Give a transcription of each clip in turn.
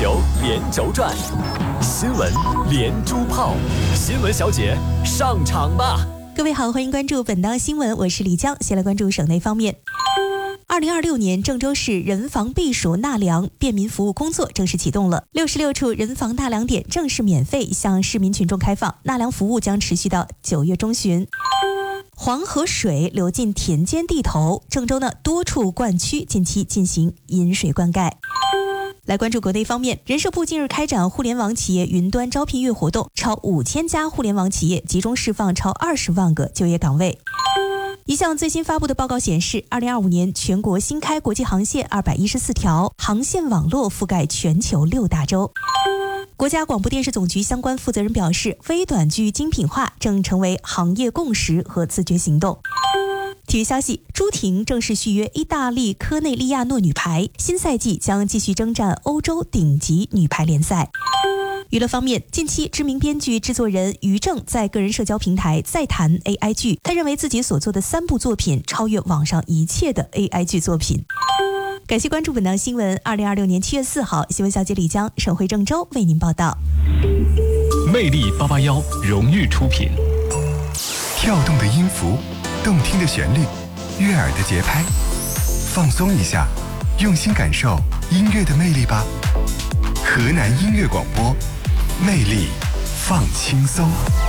球连轴转，新闻连珠炮，新闻小姐上场吧！ 各位好，欢迎关注本档新闻，我是李江。先来关注省内方面。2026年郑州市人防避暑纳凉便民服务工作正式启动了，66处人防纳凉点正式免费向市民群众开放，纳凉服务将持续到9月中旬。黄河水流进田间地头，郑州呢多处灌区近期进行引水灌溉。来关注国内方面，人社部近日开展互联网企业云端招聘月活动，超5000家互联网企业集中释放超20万个就业岗位。一项最新发布的报告显示，2025年全国新开国际航线214条，航线网络覆盖全球6大洲。国家广播电视总局相关负责人表示，微短剧精品化正成为行业共识和自觉行动。体育消息，朱婷正式续约意大利科内利亚诺女排，新赛季将继续征战欧洲顶级女排联赛。娱乐方面，近期知名编剧制作人于正在个人社交平台再谈 AI 剧，他认为自己所做的3部作品超越网上一切的 AI 剧作品。感谢关注本档新闻。2026年7月4号，新闻小姐李江、省会郑州为您报道。 魅力881荣誉出品。 跳动的音符，动听的旋律，悦耳的节拍，放松一下，用心感受音乐的魅力吧。河南音乐广播，魅力放轻松。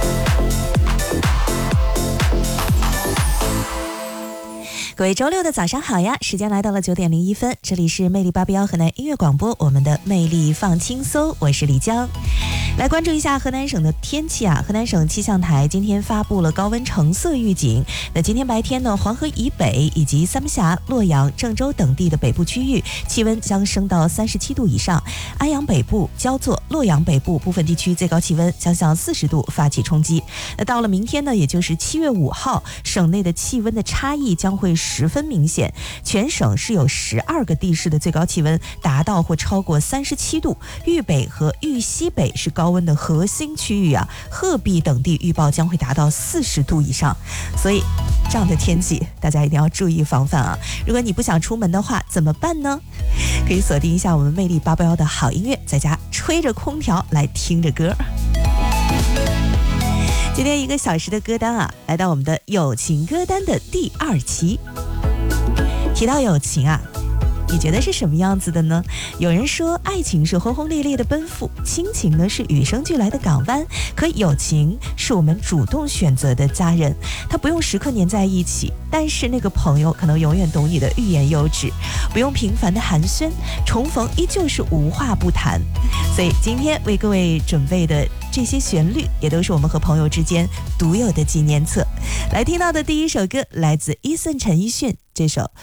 各位周六的早上好呀，时间来到了9点01分，这里是魅力881河南音乐广播，我们的魅力放轻松，我是李江。来关注一下河南省的天气啊，河南省气象台今天发布了高温橙色预警。那今天白天呢，黄河以北以及三峡、洛阳、郑州等地的北部区域气温将升到37度以上，安阳北部、焦作、洛阳北部部分地区最高气温将向40度发起冲击。那到了明天呢，也就是7月5号，省内的气温的差异将会十分明显，全省是有12个地市的最高气温达到或超过37度，豫北和豫西北是高温的核心区域啊，鹤壁等地预报将会达到40度以上，所以这样的天气大家一定要注意防范啊！如果你不想出门的话，怎么办呢？可以锁定一下我们魅力881的好音乐，在家吹着空调来听着歌。今天1个小时的歌单啊，来到我们的友情歌单的第2期。提到友情啊，你觉得是什么样子的呢？有人说爱情是轰轰烈烈的奔赴，亲情呢是与生俱来的港湾，可友情是我们主动选择的家人，他不用时刻黏在一起，但是那个朋友可能永远懂你的欲言又止，不用频繁的寒暄，重逢依旧是无话不谈。所以今天为各位准备的这些旋律也都是我们和朋友之间独有的纪念册。来听到的第一首歌来自伊森陈奕迅，这首